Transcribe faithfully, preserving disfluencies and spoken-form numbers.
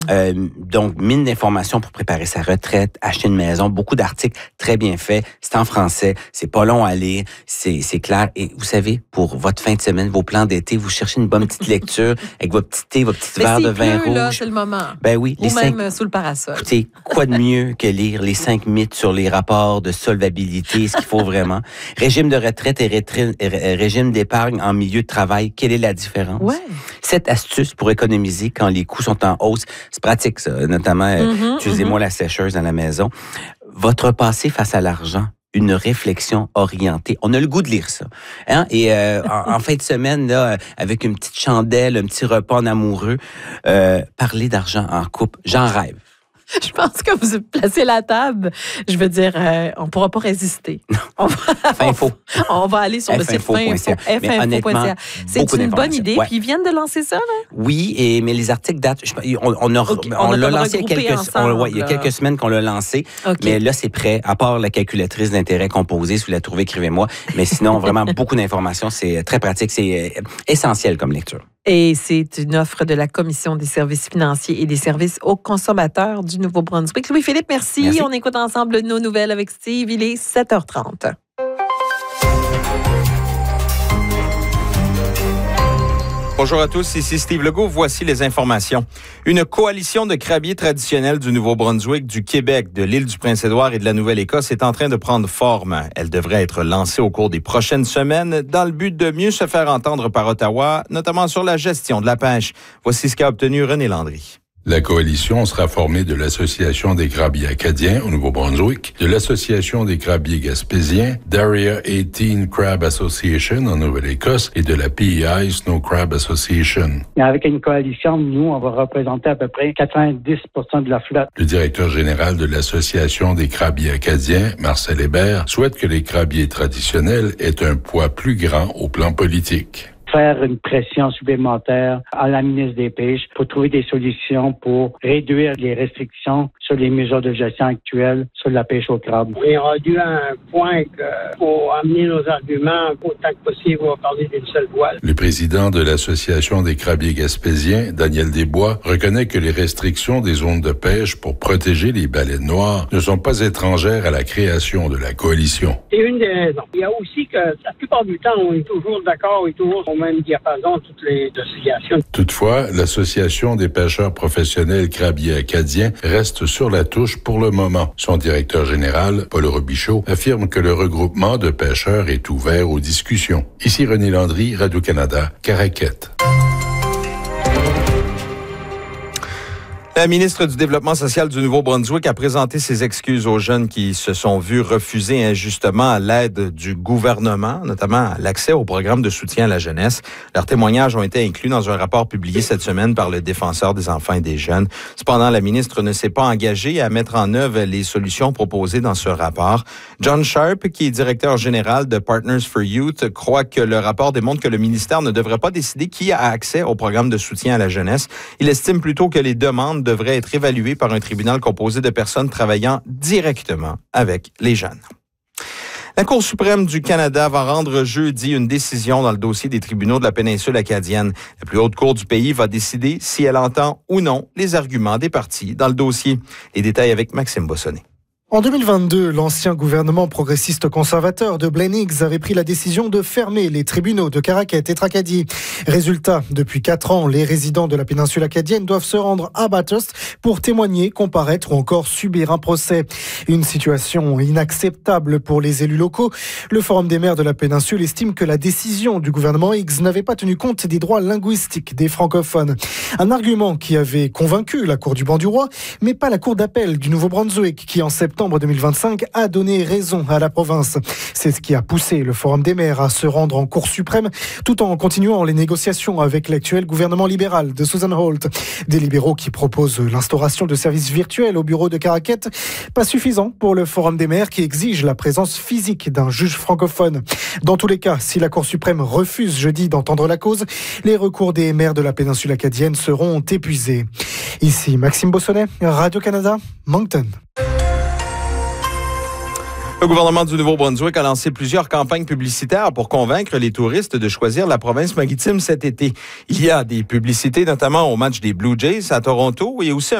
Euh, donc, mine d'informations pour préparer sa retraite, acheter une maison, beaucoup d'articles très bien faits. C'est en français, c'est pas long à lire, c'est, c'est clair. Et vous savez, pour votre fin de semaine, vos plans d'été, vous cherchez une bonne petite lecture avec votre petit thé, votre petit Mais verre de pleut, vin rouge. Là, c'est le moment. Ben oui. Ou les même cinq... sous le parasol. Écoutez, quoi de mieux que lire les cinq mythes sur les rapports de solvabilité, ce qu'il faut vraiment. Régime de retraite et rétri... régime d'épargne en milieu de travail, quelle est la différence? Ouais. Cette astuce pour économiser quand les coûts sont en hausse, c'est pratique ça, notamment mm-hmm, utilisez-moi mm-hmm. la sécheuse à la maison. Votre passé face à l'argent, une réflexion orientée. On a le goût de lire ça. Hein? Et euh, en, en fin de semaine, là, avec une petite chandelle, un petit repas en amoureux, euh, parler d'argent en couple, j'en rêve. Je pense que vous placez la table. Je veux dire, euh, on ne pourra pas résister. On va, fin info. On va aller sur le site fin info point c a. C'est une bonne idée. Ouais. Puis ils viennent de lancer ça, là? Oui, et, mais les articles datent. Je, on, on, a, okay, on, on l'a lancé il y a quelques, ensemble, on, ouais, il y a quelques semaines qu'on l'a lancé. Okay. Mais là, c'est prêt. À part la calculatrice d'intérêt composée, si vous la trouvez, écrivez-moi. Mais sinon, vraiment, beaucoup d'informations. C'est très pratique. C'est essentiel comme lecture. Et c'est une offre de la Commission des services financiers et des services aux consommateurs du Nouveau-Brunswick. Louis-Philippe, merci. merci. On écoute ensemble nos nouvelles avec Steve. Il est sept heures trente. Bonjour à tous, ici Steve Legault. Voici les informations. Une coalition de crabiers traditionnels du Nouveau-Brunswick, du Québec, de l'île du Prince-Édouard et de la Nouvelle-Écosse est en train de prendre forme. Elle devrait être lancée au cours des prochaines semaines dans le but de mieux se faire entendre par Ottawa, notamment sur la gestion de la pêche. Voici ce qu'a obtenu René Landry. La coalition sera formée de l'Association des crabiers acadiens au Nouveau-Brunswick, de l'Association des crabiers gaspésiens, d'Area dix-huit Crab Association en Nouvelle-Écosse et de la P E I Snow Crab Association. Avec une coalition, nous, on va représenter à peu près quatre-vingt-dix pour cent de la flotte. Le directeur général de l'Association des crabiers acadiens, Marcel Hébert, souhaite que les crabiers traditionnels aient un poids plus grand au plan politique. Faire une pression supplémentaire à la ministre des Pêches pour trouver des solutions pour réduire les restrictions sur les mesures de gestion actuelles sur la pêche au crabe. On est rendu à un point que pour amener nos arguments autant que possible, on va parler d'une seule voile. Le président de l'Association des crabiers gaspésiens, Daniel Desbois, reconnaît que les restrictions des zones de pêche pour protéger les baleines noires ne sont pas étrangères à la création de la coalition. C'est une des raisons. Il y a aussi que la plupart du temps, on est toujours d'accord et toujours au même diapason toutes les associations. Toutefois, l'Association des pêcheurs professionnels crabiers acadiens reste sur la touche pour le moment. Son directeur général, Paul Robichaud, affirme que le regroupement de pêcheurs est ouvert aux discussions. Ici René Landry, Radio-Canada, Caraquette. La ministre du Développement social du Nouveau-Brunswick a présenté ses excuses aux jeunes qui se sont vus refuser injustement l'aide du gouvernement, notamment l'accès au programme de soutien à la jeunesse. Leurs témoignages ont été inclus dans un rapport publié cette semaine par le Défenseur des enfants et des jeunes. Cependant, la ministre ne s'est pas engagée à mettre en œuvre les solutions proposées dans ce rapport. John Sharp, qui est directeur général de Partners for Youth, croit que le rapport démontre que le ministère ne devrait pas décider qui a accès au programme de soutien à la jeunesse. Il estime plutôt que les demandes devrait être évalué par un tribunal composé de personnes travaillant directement avec les jeunes. La Cour suprême du Canada va rendre jeudi une décision dans le dossier des tribunaux de la péninsule acadienne. La plus haute cour du pays va décider si elle entend ou non les arguments des parties dans le dossier. Les détails avec Maxime Bossonnet. En deux mille vingt-deux, l'ancien gouvernement progressiste conservateur de Blaine Higgs avait pris la décision de fermer les tribunaux de Caraquette et Tracadie. Résultat, depuis quatre ans, les résidents de la péninsule acadienne doivent se rendre à Bathurst pour témoigner, comparaître ou encore subir un procès. Une situation inacceptable pour les élus locaux. Le Forum des maires de la péninsule estime que la décision du gouvernement Higgs n'avait pas tenu compte des droits linguistiques des francophones. Un argument qui avait convaincu la Cour du banc du roi, mais pas la Cour d'appel du Nouveau-Brunswick qui, en septembre deux mille vingt-cinq, a donné raison à la province. C'est ce qui a poussé le Forum des maires à se rendre en Cour suprême, tout en continuant les négociations avec l'actuel gouvernement libéral de Susan Holt. Des libéraux qui proposent l'instauration de services virtuels au bureau de Caraquette. Pas suffisant pour le Forum des maires qui exige la présence physique d'un juge francophone. Dans tous les cas, si la Cour suprême refuse jeudi d'entendre la cause, les recours des maires de la péninsule acadienne seront épuisés. Ici Maxime Bossonnet, Radio-Canada, Moncton. Le gouvernement du Nouveau-Brunswick a lancé plusieurs campagnes publicitaires pour convaincre les touristes de choisir la province maritime cet été. Il y a des publicités, notamment au match des Blue Jays à Toronto, et aussi un